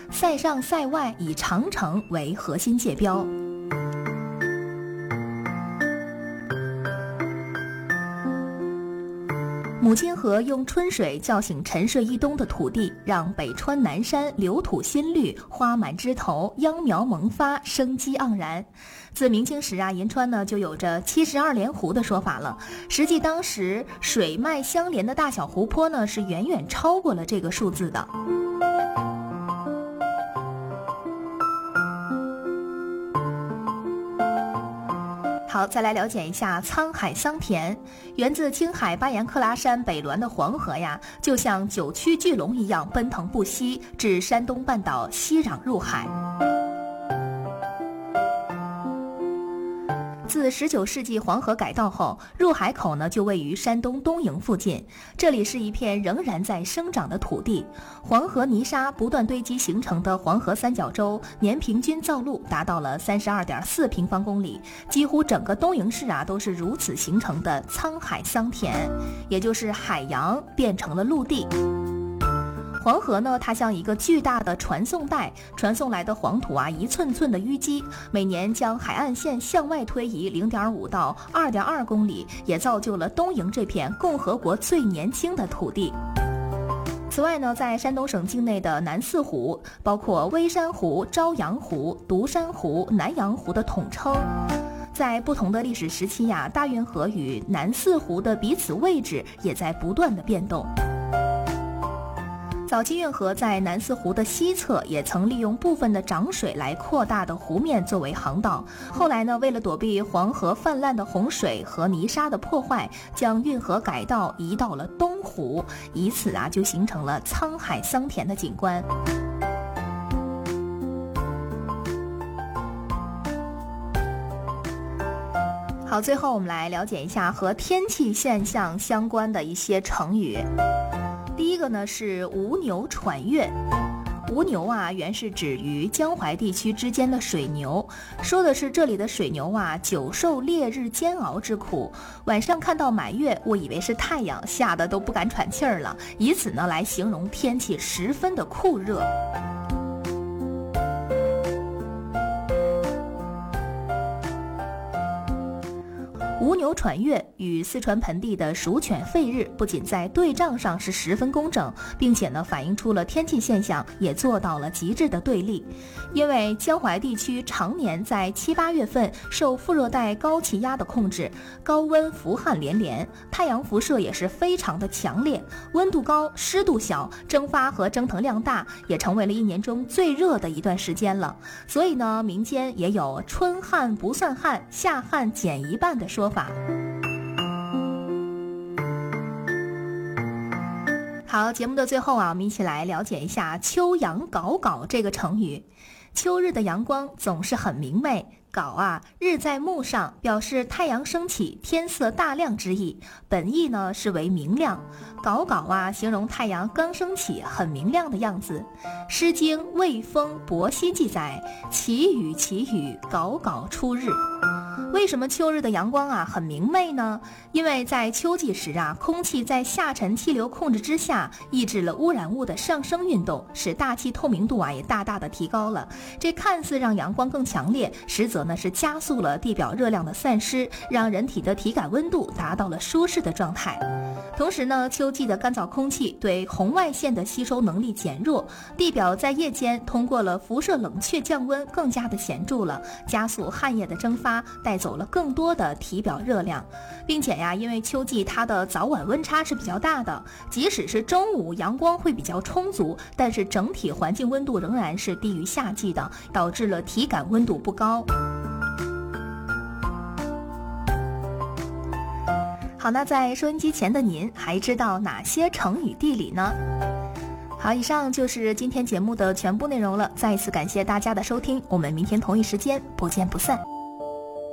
塞上塞外以长城为核心界标。母亲河用春水叫醒沉睡一冬的土地，让北川南山流土新绿，花满枝头，秧苗萌发，生机盎然。自明清时啊，银川呢就有着72连湖的说法了。实际当时水脉相连的大小湖泊呢，是远远超过了这个数字的。好，再来了解一下沧海桑田。源自青海巴颜克拉山北峦的黄河呀，就像九曲巨龙一样奔腾不息，至山东半岛熙壤入海。自19世纪黄河改道后，入海口呢就位于山东东营附近，这里是一片仍然在生长的土地。黄河泥沙不断堆积形成的黄河三角洲，年平均造陆达到了32.4平方公里，几乎整个东营市啊都是如此形成的沧海桑田，也就是海洋变成了陆地。黄河呢，它像一个巨大的传送带，传送来的黄土啊，一寸寸的淤积，每年将海岸线向外推移0.5到2.2公里，也造就了东营这片共和国最年轻的土地。此外呢，在山东省境内的南四湖，包括微山湖、朝阳湖、独山湖、南阳湖的统称。在不同的历史时期呀，大运河与南四湖的彼此位置也在不断的变动。早期运河在南四湖的西侧也曾利用部分的涨水来扩大的湖面作为航道，后来呢，为了躲避黄河泛滥的洪水和泥沙的破坏，将运河改道移到了东湖，以此啊就形成了沧海桑田的景观。好，最后我们来了解一下和天气现象相关的一些成语。第一个呢是无牛喘月。无牛啊，原是指于江淮地区之间的水牛，说的是这里的水牛啊，久受烈日煎熬之苦，晚上看到满月，我以为是太阳，吓得都不敢喘气儿了，以此呢来形容天气十分的酷热。无牛喘月与四川盆地的鼠犬吠日不仅在对仗上是十分工整，并且呢反映出了天气现象也做到了极致的对立。因为江淮地区常年在7、8月份受副热带高气压的控制，高温伏旱连连，太阳辐射也是非常的强烈，温度高，湿度小，蒸发和蒸腾量大，也成为了一年中最热的一段时间了。所以呢，民间也有春旱不算旱，夏旱减一半的说法。好，节目的最后啊，我们一起来了解一下秋阳皋皋这个成语。秋日的阳光总是很明媚，皋啊，日在目上，表示太阳升起，天色大亮之意，本意呢是为明亮。皋皋啊，形容太阳刚升起很明亮的样子。诗经魏风伯兮记载，其雨皋皋出日。为什么秋日的阳光啊很明媚呢？因为在秋季时啊，空气在下沉气流控制之下，抑制了污染物的上升运动，使大气透明度啊也大大的提高了。这看似让阳光更强烈，实则呢是加速了地表热量的散失，让人体的体感温度达到了舒适的状态。同时呢，秋季的干燥空气对红外线的吸收能力减弱，地表在夜间通过了辐射冷却降温更加的显著了，加速汗液的蒸发，带走了更多的体表热量。并且呀，因为秋季它的早晚温差是比较大的，即使是中午阳光会比较充足，但是整体环境温度仍然是低于夏季的，导致了体感温度不高。好，那在收音机前的您还知道哪些成语地理呢？好，以上就是今天节目的全部内容了，再一次感谢大家的收听，我们明天同一时间不见不散。